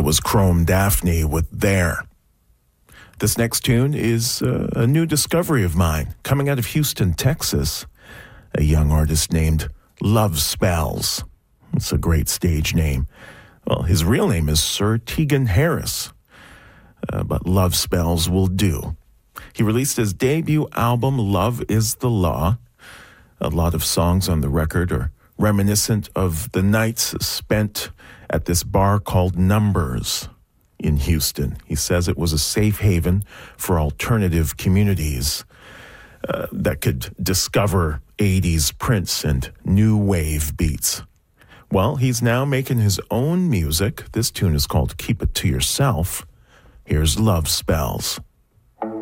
That was Chrome Daphne with There. This next tune is a new discovery of mine, coming out of Houston, Texas. A young artist named Love Spells. It's a great stage name. Well, his real name is Sir Tegan Harris, but Love Spells will do. He released his debut album, Love is the Law. A lot of songs on the record are reminiscent of the nights spent at this bar called Numbers in Houston. He says it was a safe haven for alternative communities that could discover 80s Prince and new wave beats. Well, he's now making his own music. This tune is called Keep It to Yourself. Here's Love Spells.